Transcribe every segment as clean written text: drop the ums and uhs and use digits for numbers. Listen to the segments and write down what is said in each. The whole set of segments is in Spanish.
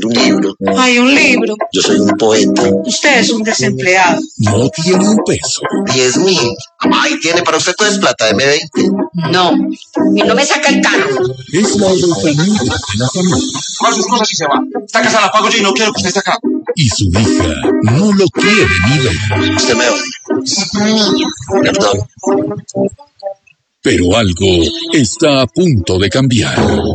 Un libro. Hay un libro. Yo soy un poeta. Usted es un desempleado. No tiene un peso. 10.000. Ay, tiene para usted toda es plata, M20. No, y no me saca el carro. Es la economía de la familia. Con sus cosas y se va. Esta casa la pago yo y no quiero que usted esté acá. Y su hija no lo quiere ni ver. Usted me odia. Es un niño. Perdón. Pero algo está a punto de cambiar.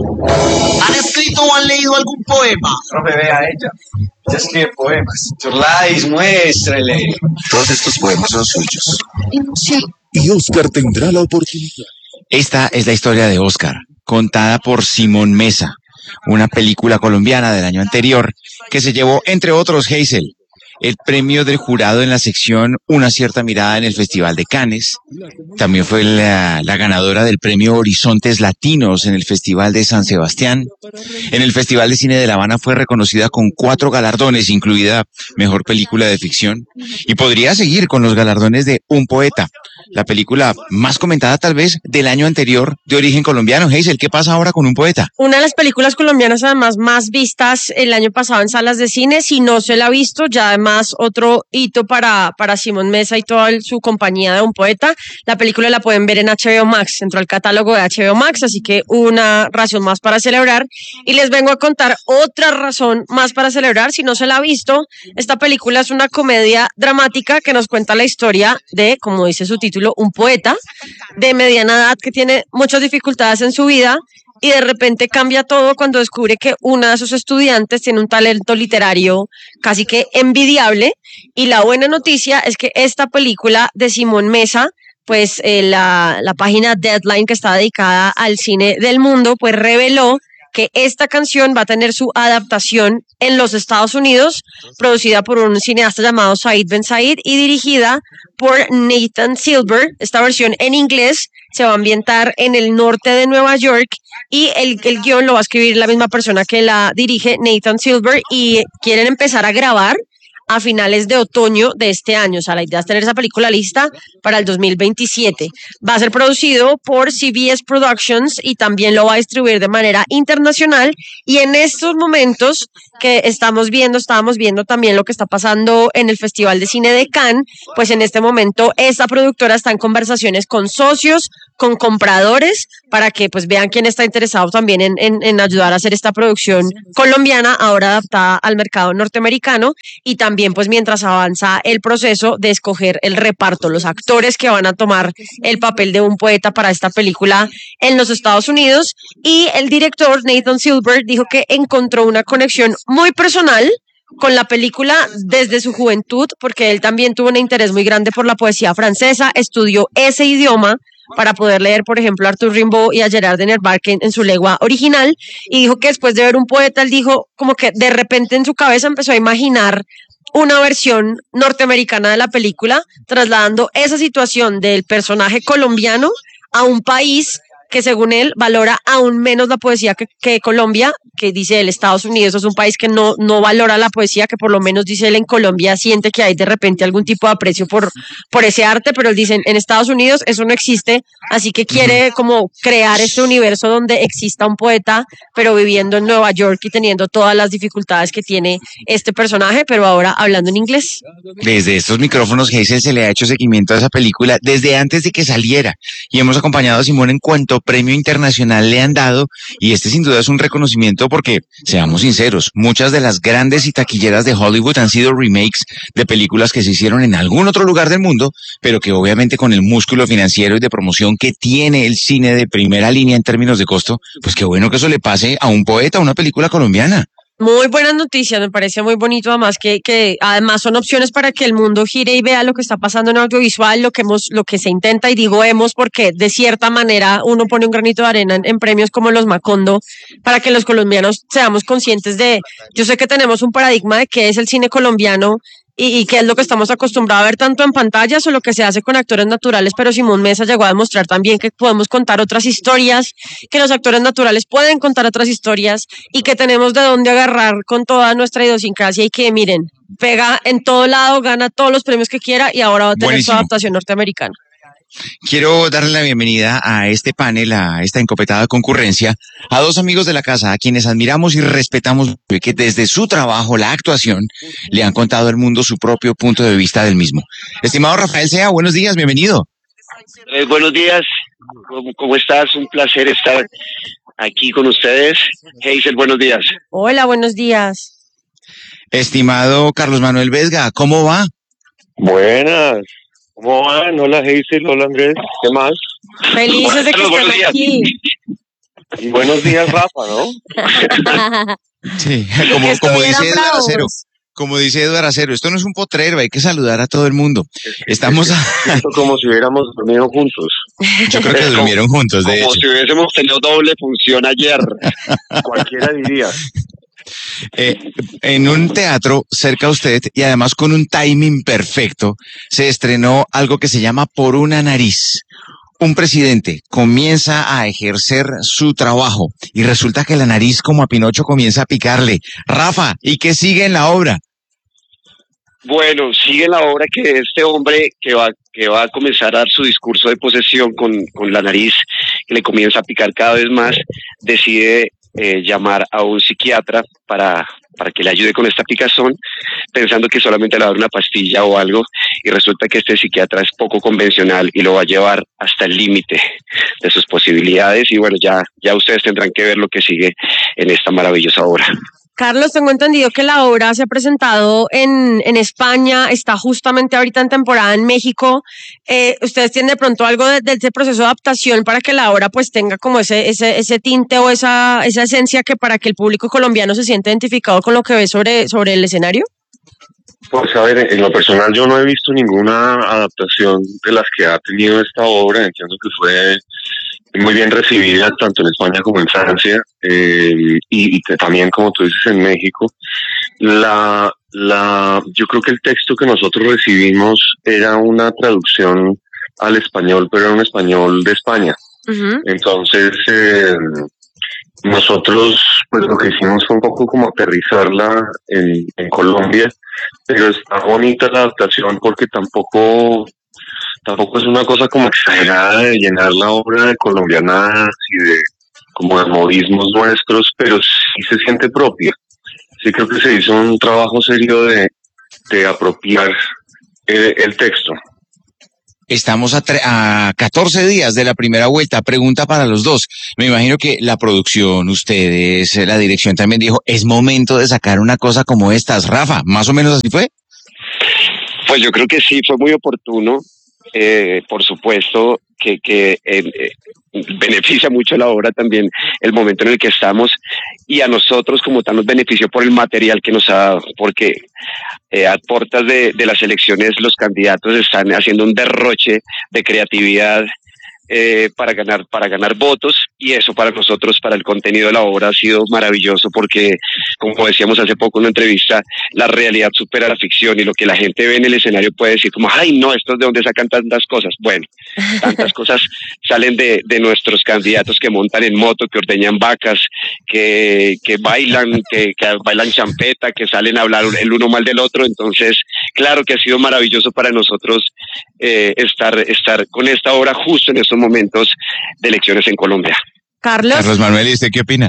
¿Han escrito o han leído algún poema? Profe, vea a ella. Ella escribe poemas. Chorlais, muéstrele. Todos estos poemas son suyos. Sí. Y Oscar tendrá la oportunidad. Esta es la historia de Oscar, contada por Simón Mesa, una película colombiana del año anterior que se llevó, entre otros, Hazel, el premio del jurado en la sección Una cierta mirada en el Festival de Cannes. También fue la ganadora del premio Horizontes Latinos en el Festival de San Sebastián. En el Festival de Cine de La Habana fue reconocida con 4 galardones, incluida Mejor Película de Ficción. Y podría seguir con los galardones de Un Poeta, la película más comentada tal vez del año anterior de origen colombiano. Hazel, ¿qué pasa ahora con Un Poeta? Una de las películas colombianas además más vistas el año pasado en salas de cine. Si no se la ha visto, ya además otro hito para Simón Mesa y toda su compañía de Un Poeta. La película la pueden ver en HBO Max, entró al catálogo de HBO Max, así que una razón más para celebrar. Y les vengo a contar otra razón más para celebrar. Si no se la ha visto, esta película es una comedia dramática que nos cuenta la historia de, como dice su título, un poeta de mediana edad que tiene muchas dificultades en su vida y de repente cambia todo cuando descubre que una de sus estudiantes tiene un talento literario casi que envidiable. Y la buena noticia es que esta película de Simón Mesa, pues la página Deadline, que está dedicada al cine del mundo, pues reveló que esta canción va a tener su adaptación en los Estados Unidos, producida por un cineasta llamado Said Ben Said y dirigida por Nathan Silver. Esta versión en inglés se va a ambientar en el norte de Nueva York y el guión lo va a escribir la misma persona que la dirige, Nathan Silver, y quieren empezar a grabar a finales de otoño de este año. O sea, la idea es tener esa película lista para el 2027. Va a ser producido por CBS Productions y también lo va a distribuir de manera internacional. Y en estos momentos que estábamos viendo también lo que está pasando en el Festival de Cine de Cannes, pues en este momento esta productora está en conversaciones con socios, con compradores, para que pues vean quién está interesado también en ayudar a hacer esta producción colombiana, ahora adaptada al mercado norteamericano, y también pues mientras avanza el proceso de escoger el reparto, los actores que van a tomar el papel de un poeta para esta película en los Estados Unidos. Y el director Nathan Silver dijo que encontró una conexión muy personal con la película desde su juventud, porque él también tuvo un interés muy grande por la poesía francesa, estudió ese idioma para poder leer, por ejemplo, a Arthur Rimbaud y a Gerard de Nerval en su lengua original, y dijo que después de ver Un Poeta, él dijo como que de repente en su cabeza empezó a imaginar una versión norteamericana de la película, trasladando esa situación del personaje colombiano a un país que según él valora aún menos la poesía que Colombia, que dice él, Estados Unidos es un país que no valora la poesía, que por lo menos dice él en Colombia siente que hay de repente algún tipo de aprecio por ese arte, pero él dice en Estados Unidos eso no existe, así que quiere como crear este universo donde exista un poeta, pero viviendo en Nueva York y teniendo todas las dificultades que tiene este personaje, pero ahora hablando en inglés. Desde estos micrófonos, Hazel, se le ha hecho seguimiento a esa película desde antes de que saliera y hemos acompañado a Simón en cuanto premio internacional le han dado, y este sin duda es un reconocimiento porque, seamos sinceros, muchas de las grandes y taquilleras de Hollywood han sido remakes de películas que se hicieron en algún otro lugar del mundo, pero que obviamente con el músculo financiero y de promoción que tiene el cine de primera línea en términos de costo, pues qué bueno que eso le pase a un poeta, a una película colombiana. Muy buenas noticias, me parece muy bonito además que además son opciones para que el mundo gire y vea lo que está pasando en audiovisual, lo que se intenta, y digo hemos porque de cierta manera uno pone un granito de arena en premios como los Macondo para que los colombianos seamos conscientes de, yo sé que tenemos un paradigma de qué es el cine colombiano y qué es lo que estamos acostumbrados a ver tanto en pantallas o lo que se hace con actores naturales, pero Simón Mesa llegó a demostrar también que podemos contar otras historias, que los actores naturales pueden contar otras historias y que tenemos de dónde agarrar con toda nuestra idiosincrasia, y que miren, pega en todo lado, gana todos los premios que quiera y ahora va a tener Buenísimo. su adaptación norteamericana. Quiero darle la bienvenida a este panel, a esta encopetada concurrencia, a dos amigos de la casa, a quienes admiramos y respetamos, que desde su trabajo, la actuación, le han contado al mundo su propio punto de vista del mismo. Estimado Rafael Sea, buenos días, bienvenido. Buenos días, ¿cómo estás? Un placer estar aquí con ustedes. Hazel, buenos días. Hola, buenos días. Estimado Carlos Manuel Vesga, ¿cómo va? Buenas. ¿Cómo van? Hola Hazel, hola Andrés, ¿qué más? Felices de que Buenos estén días. aquí. Y buenos días, Rafa, ¿no? Sí, Que como estuvieran dice Eduardo bravos. Acero. Como dice Eduardo Acero, esto no es un potrero, hay que saludar a todo el mundo. Estamos Siento como si hubiéramos dormido juntos. Yo creo que durmieron juntos, de Como hecho. si hubiésemos tenido doble función ayer. Cualquiera diría. En un teatro cerca a usted y además con un timing perfecto, se estrenó algo que se llama Por una nariz. Un presidente comienza a ejercer su trabajo y resulta que la nariz, como a Pinocho, comienza a picarle. Rafa, ¿y qué sigue en la obra? Bueno, sigue la obra que este hombre que va a comenzar a dar su discurso de posesión con la nariz, que le comienza a picar cada vez más, decide llamar a un psiquiatra para que le ayude con esta picazón, pensando que solamente le va a dar una pastilla o algo, y resulta que este psiquiatra es poco convencional y lo va a llevar hasta el límite de sus posibilidades, y bueno, ya ustedes tendrán que ver lo que sigue en esta maravillosa obra. Carlos, tengo entendido que la obra se ha presentado en España, está justamente ahorita en temporada en México. ¿Ustedes tienen de pronto algo de ese proceso de adaptación para que la obra pues tenga como ese tinte o esa esencia que para que el público colombiano se sienta identificado con lo que ve sobre el escenario? Pues a ver, en lo personal yo no he visto ninguna adaptación de las que ha tenido esta obra. Entiendo que fue muy bien recibida tanto en España como en Francia, y que también, como tú dices, en México. Yo creo que el texto que nosotros recibimos era una traducción al español, pero era un español de España. Uh-huh. Entonces, nosotros pues lo que hicimos fue un poco como aterrizarla en Colombia, pero está bonita la adaptación porque tampoco es una cosa como exagerada de llenar la obra de colombianadas y de como de modismos nuestros, pero sí se siente propia. Sí creo que se hizo un trabajo serio de apropiar el texto. Estamos a 14 días de la primera vuelta. Pregunta para los dos. Me imagino que la producción, ustedes, la dirección también dijo, es momento de sacar una cosa como estas. Rafa, ¿más o menos así fue? Pues yo creo que sí, fue muy oportuno. Por supuesto que beneficia mucho la obra también el momento en el que estamos, y a nosotros como tal nos benefició por el material que nos ha dado, porque a puertas de las elecciones los candidatos están haciendo un derroche de creatividad para ganar votos, y eso para nosotros, para el contenido de la obra, ha sido maravilloso, porque como decíamos hace poco en una entrevista, la realidad supera la ficción, y lo que la gente ve en el escenario puede decir como, ay no, estos de dónde sacan tantas cosas. Bueno, tantas cosas salen de nuestros candidatos, que montan en moto, que ordeñan vacas, que bailan, que bailan champeta, que salen a hablar el uno mal del otro. Entonces, claro que ha sido maravilloso para nosotros estar con esta obra justo en estos momentos de elecciones en Colombia. Carlos Manuel, ¿y usted qué opina?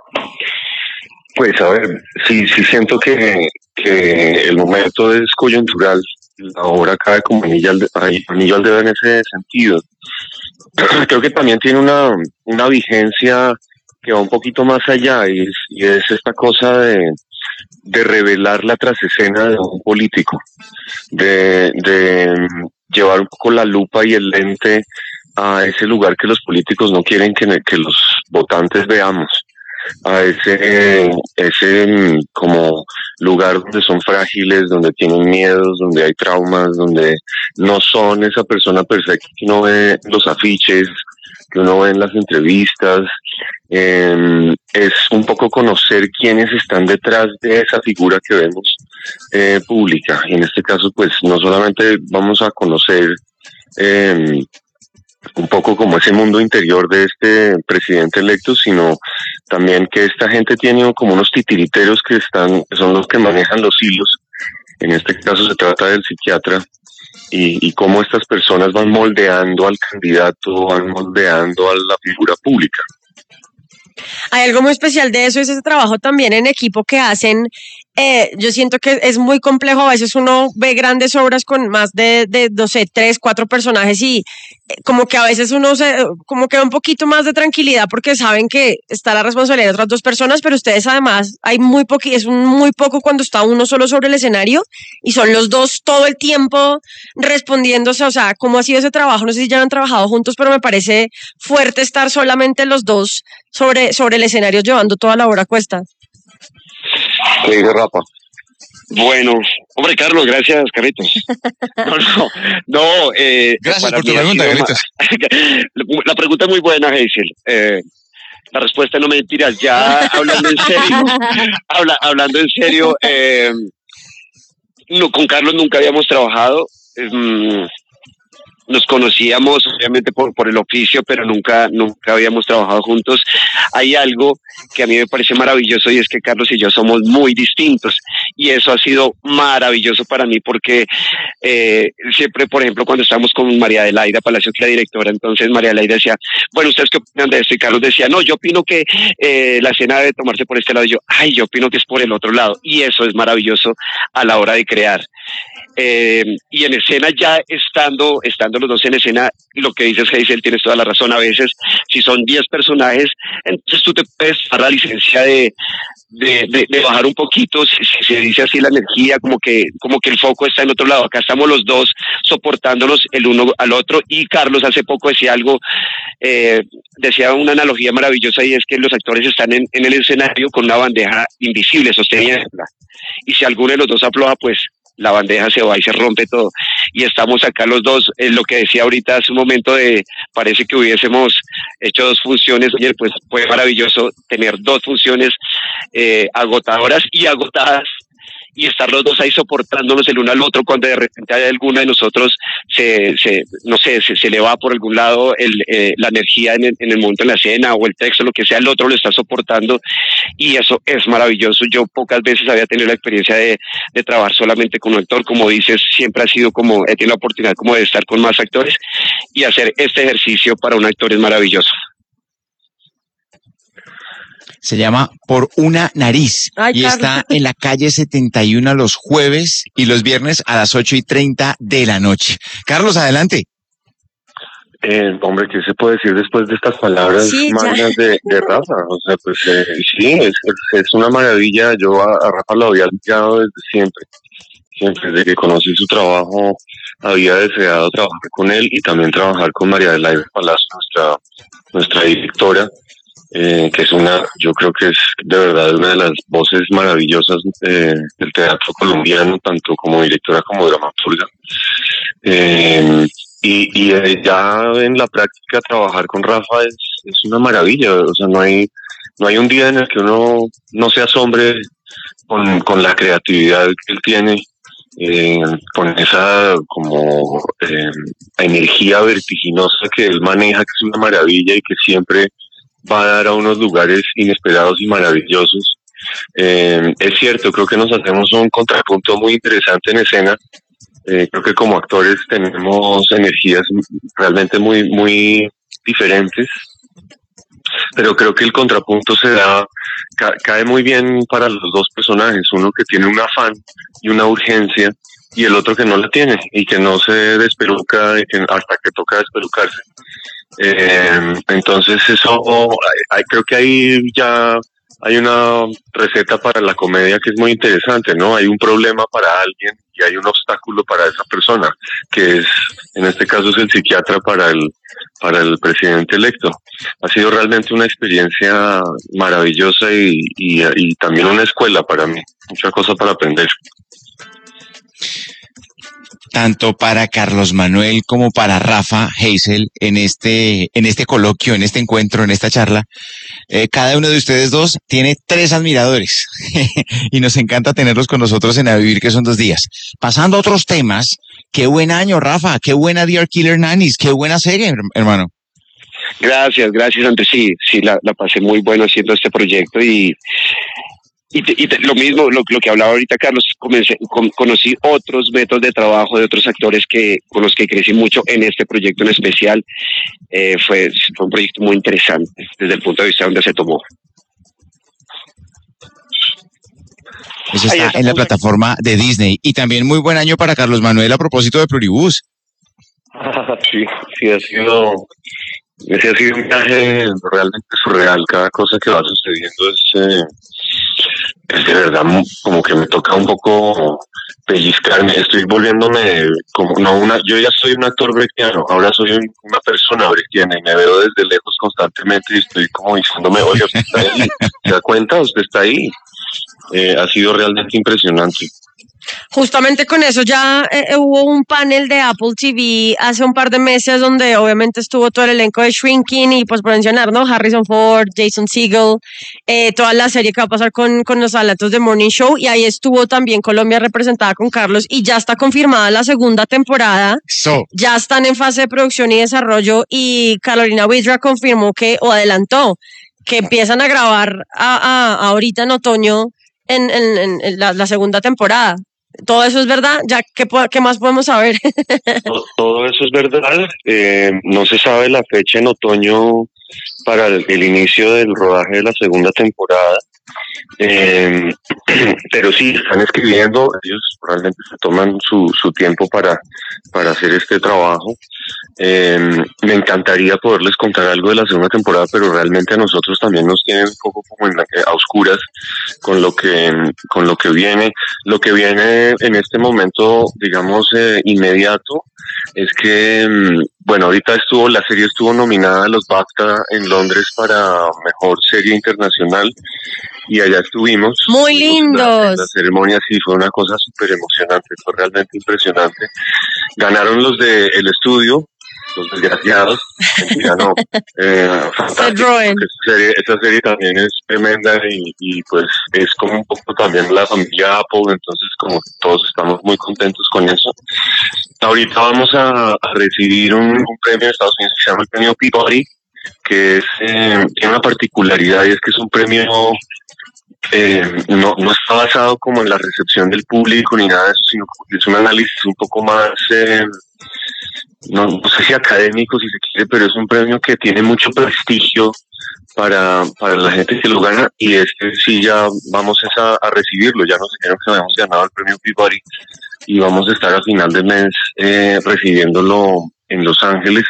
Pues a ver, sí siento que el momento es coyuntural. La obra cae como anillo al dedo en ese sentido. Creo que también tiene una vigencia que va un poquito más allá, y es esta cosa de revelar la trasescena de un político, de llevar un poco la lupa y el lente a ese lugar que los políticos no quieren que los votantes veamos, a ese como lugar donde son frágiles, donde tienen miedos, donde hay traumas, donde no son esa persona perfecta que uno ve en los afiches, que uno ve en las entrevistas. Es un poco conocer quiénes están detrás de esa figura que vemos pública, y en este caso pues no solamente vamos a conocer un poco como ese mundo interior de este presidente electo, sino también que esta gente tiene como unos titiriteros que son los que manejan los hilos. En este caso se trata del psiquiatra, y cómo estas personas van moldeando al candidato, van moldeando a la figura pública. Hay algo muy especial de eso, es ese trabajo también en equipo que hacen. Yo siento que es muy complejo. A veces uno ve grandes obras con más de no sé, 3, 4 personajes y como que a veces uno como que da un poquito más de tranquilidad porque saben que está la responsabilidad de otras 2 personas, pero ustedes además es muy poco cuando está uno solo sobre el escenario y son los 2 todo el tiempo respondiéndose. O sea, ¿cómo ha sido ese trabajo? No sé si ya han trabajado juntos, pero me parece fuerte estar solamente los 2 sobre el escenario llevando toda la obra a cuesta. ¿Qué dice Rafa? Bueno, hombre, Carlos, gracias, Carlitos. No, Gracias para por tu mí ha pregunta, sido Carlitos. La pregunta es muy buena, Hazel. La respuesta no me mentiras. Ya hablando en serio, hablando en serio, no, con Carlos nunca habíamos trabajado. Nos conocíamos obviamente por el oficio, pero nunca habíamos trabajado juntos. Hay algo que a mí me parece maravilloso y es que Carlos y yo somos muy distintos y eso ha sido maravilloso para mí porque siempre, por ejemplo, cuando estábamos con María Adelaida Palacio, que es la directora, entonces María Adelaida decía, bueno, ¿ustedes qué opinan de esto? Y Carlos decía, no, yo opino que la escena debe tomarse por este lado, y yo opino que es por el otro lado, y eso es maravilloso a la hora de crear. Y en escena, ya estando los 2 en escena, lo que dices, Hazel, tienes toda la razón. A veces, si son 10 personajes, entonces tú te puedes dar la licencia de bajar un poquito, si se dice así, la energía, como que el foco está en otro lado. Acá estamos los 2 soportándonos el uno al otro, y Carlos hace poco decía algo, decía una analogía maravillosa, y es que los actores están en el escenario con una bandeja invisible sosteniéndola, y si alguno de los 2 afloja, pues la bandeja se va y se rompe todo. Y estamos acá los 2, lo que decía ahorita hace un momento parece que hubiésemos hecho 2 funciones. Oye, pues fue maravilloso tener 2 funciones agotadoras y agotadas, y estar los 2 ahí soportándonos el uno al otro cuando de repente hay alguna de nosotros se le va por algún lado la energía en el momento en la escena, o el texto, lo que sea, el otro lo está soportando, y eso es maravilloso. Yo pocas veces había tenido la experiencia de trabajar solamente con un actor. Como dices, siempre he tenido la oportunidad como de estar con más actores, y hacer este ejercicio para un actor es maravilloso. Se llama Por una nariz. Ay, Y Carlos. está en la calle 71 los jueves y los viernes a las 8:30 de la noche. Carlos, adelante. Hombre, ¿qué se puede decir después de estas palabras Sí, ya. magnas de Rafa? O sea, pues sí, es una maravilla. Yo a Rafa lo había admirado desde siempre. Siempre, desde que conocí su trabajo, había deseado trabajar con él y también trabajar con María Adelaida Palacio, nuestra directora, que es yo creo que es de verdad una de las voces maravillosas del teatro colombiano, tanto como directora como dramaturga. Y ya en la práctica trabajar con Rafa es una maravilla. O sea, no hay un día en el que uno no se asombre con la creatividad que él tiene, con esa como energía vertiginosa que él maneja, que es una maravilla y que siempre va a dar a unos lugares inesperados y maravillosos. Es cierto, creo que nos hacemos un contrapunto muy interesante en escena. Creo que como actores tenemos energías realmente muy, muy diferentes, pero creo que el contrapunto cae muy bien para los 2 personajes, uno que tiene un afán y una urgencia, y el otro que no la tiene y que no se despeluca hasta que toca despelucarse. Entonces creo que ahí ya hay una receta para la comedia que es muy interesante, ¿no? Hay un problema para alguien y hay un obstáculo para esa persona, que en este caso es el psiquiatra para el presidente electo. Ha sido realmente una experiencia maravillosa y también una escuela para mí, mucha cosa para aprender. Tanto para Carlos Manuel como para Rafa Hazel en este coloquio, en este encuentro, en esta charla. Cada uno de ustedes 2 tiene 3 admiradores y nos encanta tenerlos con nosotros en A Vivir, que son 2 días. Pasando a otros temas, qué buen año, Rafa, qué buena Dear Killer Nannies, qué buena serie, hermano. Gracias, Andrés. Sí, la pasé muy bueno haciendo este proyecto, y Lo mismo, lo que hablaba ahorita Carlos, conocí otros métodos de trabajo de otros actores con los que crecí mucho en este proyecto en especial. Fue un proyecto muy interesante desde el punto de vista donde se tomó. Eso está en la plataforma de Disney. Y también muy buen año para Carlos Manuel a propósito de Pluribús. Sí, ese ha sido un viaje realmente surreal. Cada cosa que va sucediendo es de verdad como que me toca un poco pellizcarme. Estoy volviéndome yo ya soy un actor brechtiano, ahora soy una persona brechtiana y me veo desde lejos constantemente y estoy como diciéndome, oye, usted está ahí, ¿se da cuenta? Usted está ahí. Ha sido realmente impresionante. Justamente con eso ya hubo un panel de Apple TV hace un par de meses donde obviamente estuvo todo el elenco de Shrinking y pues por mencionar, ¿no? Harrison Ford, Jason Segel, toda la serie que va a pasar con los alatos de Morning Show, y ahí estuvo también Colombia representada con Carlos y ya está confirmada la segunda temporada. Ya están en fase de producción y desarrollo y Carolina Widra confirmó o adelantó que empiezan a grabar ahorita en otoño en la segunda temporada. ¿Todo eso es verdad? ¿Ya qué más podemos saber? Todo eso es verdad. No se sabe la fecha en otoño para el inicio del rodaje de la segunda temporada. Pero sí, están escribiendo, ellos realmente se toman su tiempo para hacer este trabajo. Me encantaría poderles contar algo de la segunda temporada, pero realmente a nosotros también nos tienen un poco como a oscuras con lo que viene. Lo que viene en este momento, digamos, inmediato, es que, bueno, ahorita la serie estuvo nominada a los BAFTA en Londres para Mejor Serie Internacional y allá estuvimos. Muy lindos. La ceremonia sí fue una cosa súper emocionante, fue realmente impresionante. Ganaron los de El Estudio, los desgraciados. Mentira, no. Fantástico. Esta serie también es tremenda y pues es como un poco también la familia Apple, entonces como todos estamos muy contentos con eso. Ahorita vamos a recibir un premio de Estados Unidos que se llama el premio Peabody, que tiene una particularidad y es que es un premio no está basado como en la recepción del público ni nada de eso, sino que es un análisis un poco más no sé si académico si se quiere, pero es un premio que tiene mucho prestigio para la gente que lo gana, y sí ya vamos a recibirlo. Ya nos dijeron que habíamos ganado el premio Peabody y vamos a estar a final de mes recibiéndolo en Los Ángeles.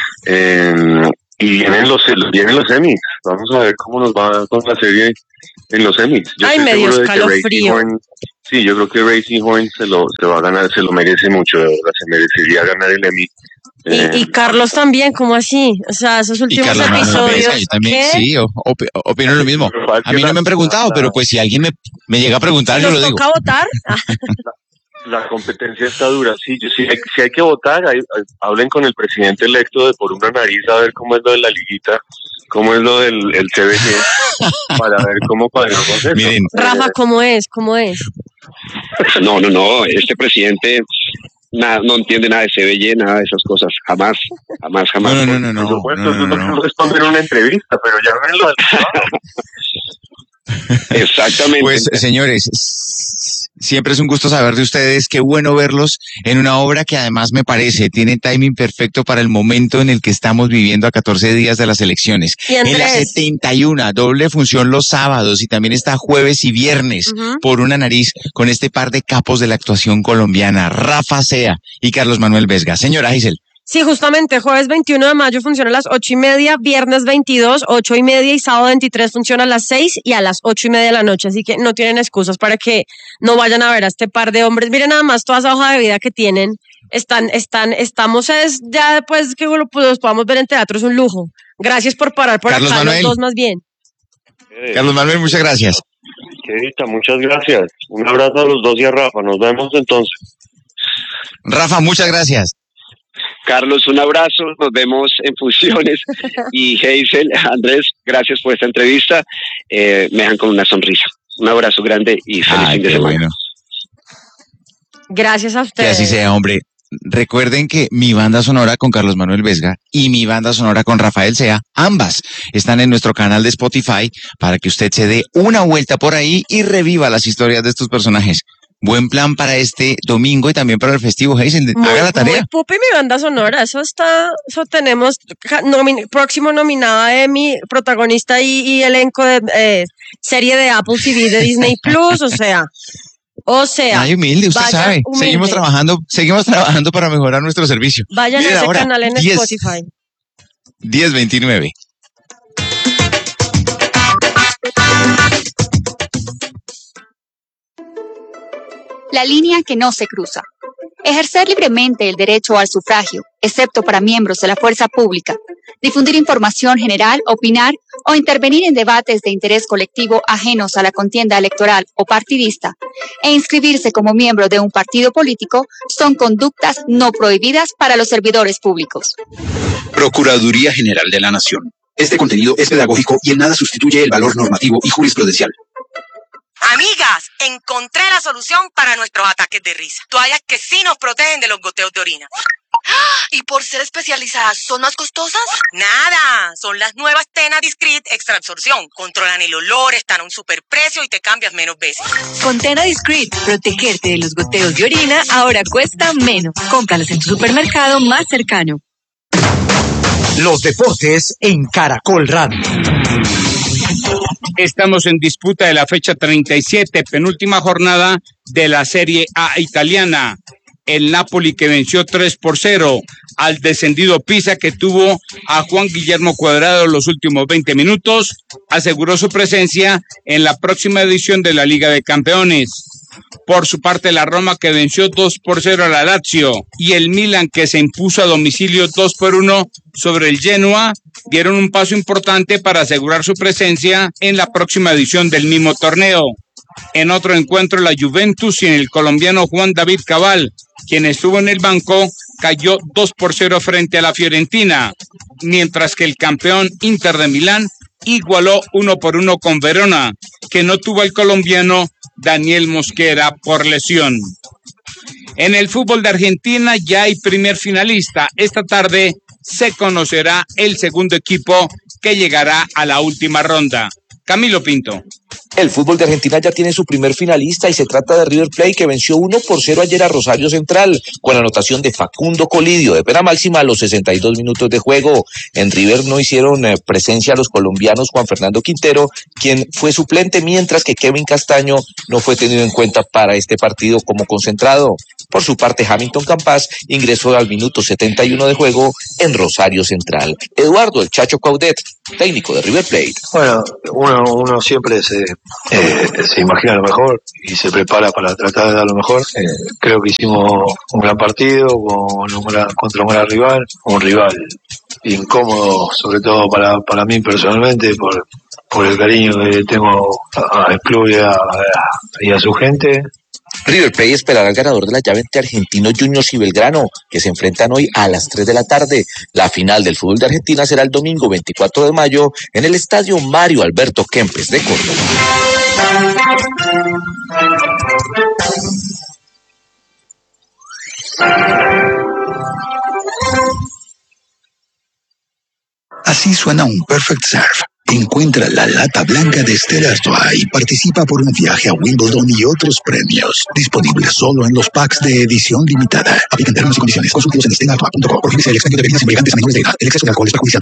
Y vienen los Emmys. Vamos a ver cómo nos va con la serie en los Emmys. Ay, medio escalofrío. Sí, yo creo que Racing Horn se va a ganar, se lo merece mucho, de verdad, se merecería ganar el Emmy. Y Carlos también, ¿cómo así? O sea, esos últimos episodios. Yo también, sí, opino lo mismo. A mí no me han preguntado, pero pues si alguien me llega a preguntar, yo lo digo. ¿Nos toca votar? La competencia está dura, sí, si hay que votar, hablen con el presidente electo de por una nariz a ver cómo es lo de la liguita, cómo es lo del CBG, para ver cómo podemos hacer. Miren, Rafa, ¿cómo es? No, este presidente no entiende nada de CBG, nada de esas cosas, jamás. No. Por supuesto, no responder una entrevista, pero ya ven lo del Exactamente. Pues, señores, siempre es un gusto saber de ustedes. Qué bueno verlos en una obra que además me parece tiene timing perfecto para el momento en el que estamos viviendo a 14 días de las elecciones. En la 71, doble función los sábados y también está jueves y viernes por una nariz con este par de capos de la actuación colombiana, Rafa Sea y Carlos Manuel Vesga. Señora Giselle. Sí, justamente, jueves 21 de mayo funciona a las 8:30, viernes 22, 8:30 y sábado 23 funciona a las 6 y a las 8:30 de la noche, así que no tienen excusas para que no vayan a ver a este par de hombres. Miren nada más toda esa hoja de vida que tienen, estamos ya después que los podamos ver en teatro, es un lujo. Gracias por parar por Carlos acá Manuel. los dos más bien. Carlos Manuel, muchas gracias. Querida, muchas gracias. Un abrazo a los dos y a Rafa, nos vemos entonces. Rafa, muchas gracias. Carlos, un abrazo, nos vemos en Fusiones. Y Hazel, Andrés, gracias por esta entrevista. Me dejan con una sonrisa. Un abrazo grande y feliz fin de semana. Bueno. Gracias a ustedes. Que así sea, hombre. Recuerden que mi banda sonora con Carlos Manuel Vesga y mi banda sonora con Rafael Sea, ambas están en nuestro canal de Spotify para que usted se dé una vuelta por ahí y reviva las historias de estos personajes. Buen plan para este domingo y también para el festivo, Hazel. Haga la tarea. Muy pupi mi banda sonora, eso tenemos próximo nominada Emmy, protagonista y elenco de serie de Apple TV de Disney Plus, o sea. Ay, humilde, usted sabe. Humilde. Seguimos trabajando para mejorar nuestro servicio. Vayan a ese canal en Spotify. 10:29. La línea que no se cruza. Ejercer libremente el derecho al sufragio, excepto para miembros de la fuerza pública. Difundir información general, opinar o intervenir en debates de interés colectivo ajenos a la contienda electoral o partidista e inscribirse como miembro de un partido político son conductas no prohibidas para los servidores públicos. Procuraduría General de la Nación. Este contenido es pedagógico y en nada sustituye el valor normativo y jurisprudencial. Amigas, encontré la solución para nuestros ataques de risa. Toallas que sí nos protegen de los goteos de orina. ¿Y por ser especializadas son más costosas? Nada, son las nuevas Tena Discreet Extra Absorción. Controlan el olor, están a un superprecio y te cambias menos veces. Con Tena Discreet, protegerte de los goteos de orina ahora cuesta menos. Cómpralos en tu supermercado más cercano. Los deportes en Caracol Radio. Estamos en disputa de la fecha 37, penúltima jornada de la Serie A italiana. El Napoli, que venció 3-0 al descendido Pisa, que tuvo a Juan Guillermo Cuadrado los últimos 20 minutos, aseguró su presencia en la próxima edición de la Liga de Campeones. Por su parte, la Roma, que venció 2-0 a la Lazio, y el Milan, que se impuso a domicilio 2-1 sobre el Genoa, dieron un paso importante para asegurar su presencia en la próxima edición del mismo torneo. En otro encuentro, la Juventus y el colombiano Juan David Cabal, quien estuvo en el banco, cayó 2-0 frente a la Fiorentina, mientras que el campeón Inter de Milán igualó 1-1 con Verona, que no tuvo al colombiano Daniel Mosquera por lesión. En el fútbol de Argentina ya hay primer finalista. Esta tarde se conocerá el segundo equipo que llegará a la última ronda. Camilo Pinto. El fútbol de Argentina ya tiene su primer finalista y se trata de River Plate, que venció 1-0 ayer a Rosario Central con la anotación de Facundo Colidio de pena máxima a los 62 minutos de juego. En River no hicieron presencia los colombianos Juan Fernando Quintero, quien fue suplente, mientras que Kevin Castaño no fue tenido en cuenta para este partido como concentrado. Por su parte, Hamilton Campas ingresó al minuto 71 de juego en Rosario Central. Eduardo El Chacho Caudet, técnico de River Plate. Bueno, uno siempre se imagina lo mejor y se prepara para tratar de dar lo mejor. Creo que hicimos un gran partido contra un gran rival, un rival incómodo, sobre todo para mí personalmente, por el cariño que tengo al club y a su gente. River Plate esperará al ganador de la llave entre Argentinos Juniors y Belgrano, que se enfrentan hoy a las 3 de la tarde. La final del fútbol de Argentina será el domingo 24 de mayo en el estadio Mario Alberto Kempes de Córdoba. Así suena un Perfect Serve. Encuentra la lata blanca de Stella Artois y participa por un viaje a Wimbledon y otros premios. Disponible solo en los packs de edición limitada. Aplican términos y condiciones. Consultados en stellaartois.com. Prohíbese el expendio de bebidas embriagantes a menores de edad. El exceso de alcohol es perjudicial.